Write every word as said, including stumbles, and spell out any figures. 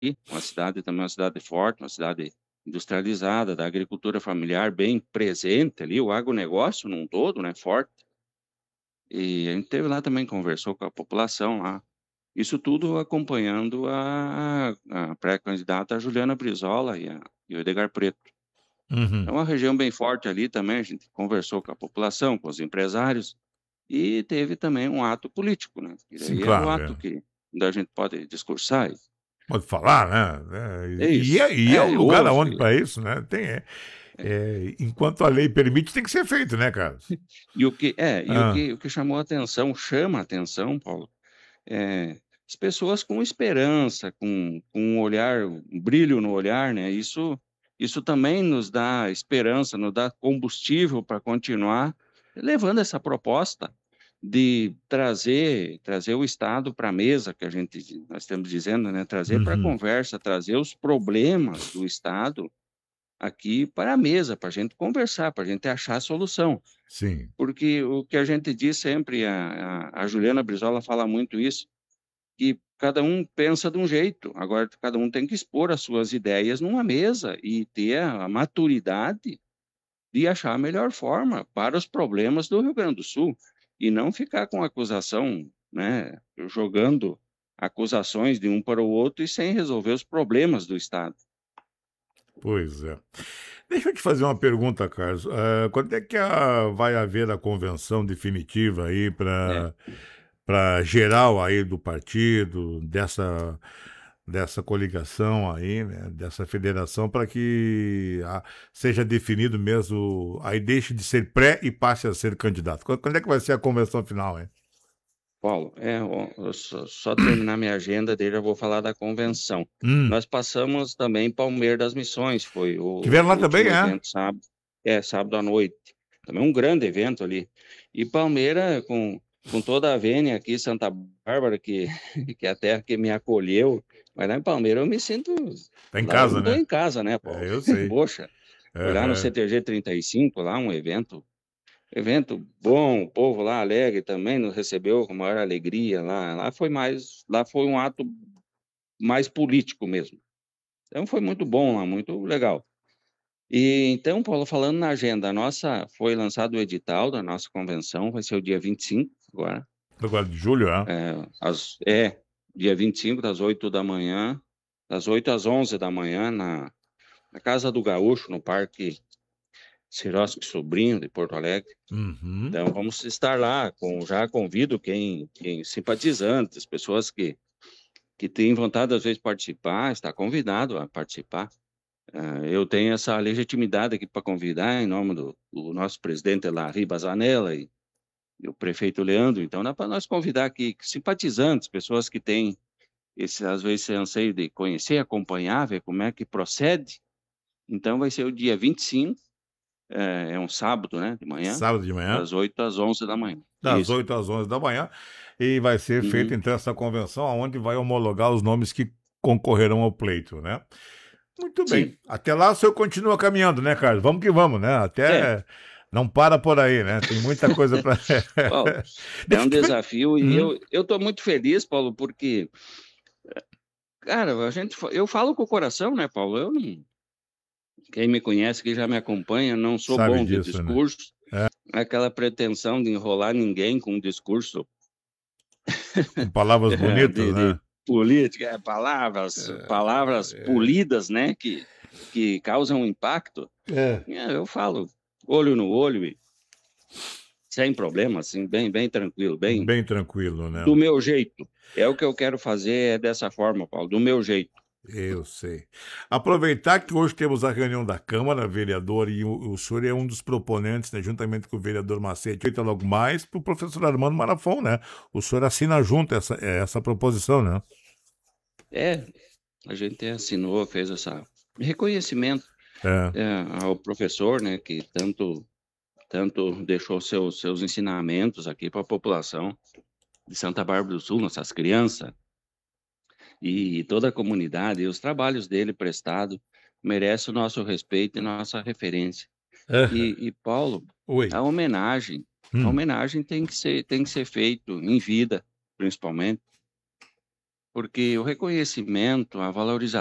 uma cidade também uma cidade forte, uma cidade industrializada, da agricultura familiar bem presente ali, o agronegócio num todo, né, forte. E a gente esteve lá também, conversou com a população lá. Isso tudo acompanhando a a pré-candidata Juliana Brizola e a e o Edgar Preto. É Uhum. uma região bem forte ali também, a gente conversou com a população, com os empresários, e teve também um ato político, né, e Sim, daí é o claro, ato é. que da gente pode discursar e Pode falar, né, É né, e é isso. e é o É, lugar houve aonde para isso, né, tem é É. eh, enquanto a lei permite, tem que ser feito, né, cara. E o que é, e o Hã. que o que chamou a atenção, chama a atenção, Paulo, eh, as pessoas com esperança, com com um olhar um brilho no olhar, né, isso isso também nos dá esperança, nos dá combustível para continuar levando essa proposta de trazer trazer o estado para mesa, que a gente nós estamos dizendo, né, trazer para Uhum. conversa, trazer os problemas do estado aqui para a mesa, para gente conversar, para gente achar a solução. Sim. Porque o que a gente diz sempre, a a a Juliana Brizola fala muito isso, que cada um pensa de um jeito, agora cada um tem que expor as suas ideias numa mesa e ter a maturidade de achar a melhor forma para os problemas do Rio Grande do Sul, e não ficar com acusação, né, jogando acusações de um para o outro e sem resolver os problemas do estado. Pois é. Deixa eu te fazer uma pergunta, Carlos, eh, quando é que a vai haver a convenção definitiva aí É. pra pra geral aí do partido, dessa dessa coligação aí, né, dessa federação pra que a seja definido mesmo aí deixe de ser pré e passe a ser candidato. Quan quando é que vai ser a convenção final, hein? Paulo, é o só só terminar minha agenda, daí já vou falar da convenção. Hum. Nós passamos também em Palmeira das Missões, foi o Tiveram o lá também, último é? evento sábado é, sábado à noite. Também um grande evento ali. E Palmeira com com toda a vênia aqui, Santa Bárbara, que que é a terra que me acolheu, mas lá em Palmeira eu me sinto Tá em lá eu casa, estou né. em casa, né, Paulo. É, eu sei. Poxa, foi lá no Aham. CTG trinta e cinco, lá um evento evento bom, o povo lá alegre também nos recebeu com maior alegria lá lá foi mais lá foi um ato mais político mesmo. Então foi muito bom lá, muito legal. E então, Paulo, falando na agenda, a nossa foi lançado o edital da nossa convenção, vai ser o dia vinte e cinco agora. Agora de julho, é? É, às é, dia vinte e cinco das oito da manhã, das oito às onze da manhã na na Casa do Gaúcho, no Parque Ciroski Sobrinho, de Porto Alegre. Uhum. Então vamos estar lá com já convido quem quem simpatizantes, pessoas que que têm vontade às vezes participar, está convidado a participar. Hã, eu tenho essa legitimidade aqui para convidar em nome do do nosso presidente Larry Bazanella e e o prefeito Leandro, então dá para nós convidar aqui simpatizantes, pessoas que têm esse às vezes esse anseio de conhecer, acompanhar, ver como é que procede. Então vai ser o dia vinte e cinco, eh, é um sábado, né, de manhã, Sábado de manhã. das oito às onze da manhã. Das Isso. oito às onze da manhã, e vai ser feita Uhum. então essa convenção aonde vai homologar os nomes que concorrerão ao pleito, né. Muito bem, Sim. até lá o senhor continua caminhando, né, Carlos, vamos que vamos, né, É. até não para por aí, né, tem muita coisa pra Paulo, é deixa um eu te per desafio e hum. eu eu estou muito feliz, Paulo, porque, eh, cara, a gente fa eu falo com o coração, né, Paulo, eu não quem me conhece, quem já me acompanha, não sou Sabe bom de disso, né. discurso, É. aquela pretensão de enrolar ninguém com um discurso Com palavras bonitas, de de né. política, é, palavras palavras É, é. polidas, né, que que causam impacto. É. É, eu falo olho no olho e sem problema, assim, bem bem tranquilo, bem Bem tranquilo, do né. meu jeito. É o que eu quero fazer é dessa forma, Paulo, do meu jeito. Eu sei. Aproveitar que hoje temos a reunião da câmara, vereador, e o o senhor é um dos proponentes, né, juntamente com o vereador Macedo, feita logo mais para o professor Armando Marafon, né. O senhor assina junto essa essa proposição, né. É, a gente assinou, fez essa reconhecimento, É. eh, ao professor, né, que tanto tanto deixou seus seus ensinamentos aqui para a população de Santa Bárbara do Sul, nossas criança e toda a comunidade, e os trabalhos dele prestado merece o nosso respeito e nossa referência. Aham. E e Paulo, a Oi. homenagem a Hum. homenagem tem que ser tem que ser feito em vida, principalmente. porque o reconhecimento, a valorização